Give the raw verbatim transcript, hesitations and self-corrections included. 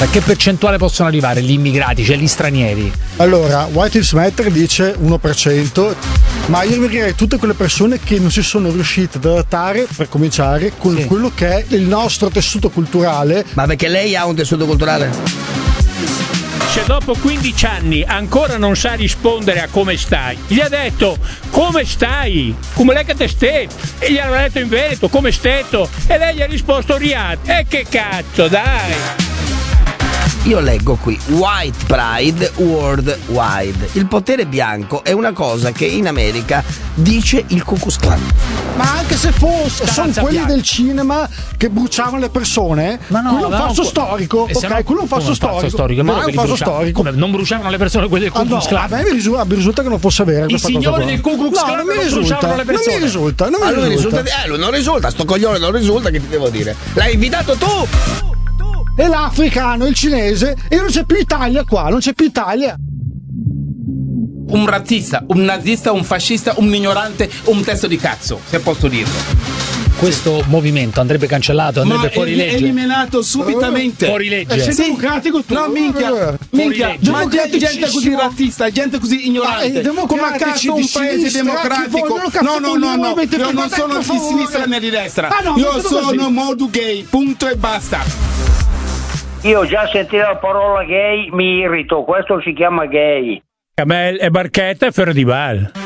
A che percentuale possono arrivare gli immigrati, cioè gli stranieri? Allora, White Lives Matter dice uno per cento, ma io direi tutte quelle persone che non si sono riuscite ad adattare, per cominciare, con sì. quello che è il nostro tessuto culturale. Ma perché lei ha un tessuto culturale? Se dopo quindici anni ancora non sa rispondere a come stai, gli ha detto come stai, come lei che te stai, e gli hanno detto in Veneto come stetto, e lei gli ha risposto Riyadh. E che cazzo, dai! Io leggo qui White Pride Worldwide. Il potere bianco è una cosa che in America dice il Ku Klux Klan. Ma anche se fosse, sono quelli bianca. del cinema che bruciavano le persone. Ma no, quello è un falso storico. Ok, no, quello è un falso storico. storico. Ma è un falso storico. Come, non bruciavano le persone quelle del Ku Klux Klan? Ah, no, a me mi risulta, mi risulta che non fosse vero. I signori del Ku Klux Klan no, non non bruciavano le persone. Non mi risulta. Non mi allora risulta. risulta. Eh, lui non risulta. Sto coglione non risulta. Che ti devo dire? L'hai invitato tu. E l'africano, il cinese, e non c'è più Italia qua, non c'è più Italia. Un razzista, un nazista, un fascista, un ignorante, un testo di cazzo, se posso dirlo. Questo movimento andrebbe cancellato, andrebbe ma fuori legge. Eliminato subitamente. Fuori legge. E sei sì. democratico tu? No, minchia, minchia, ma gente così razzista, gente così ignorante. Come a cazzo un paese democratico? No, no, no, no, io non sono di sinistra né di destra. Ah, no, io sono modu gay, punto e basta. Io già sentito la parola gay mi irrito, questo si chiama gay. Camel e Barchetta e Fiore di Val.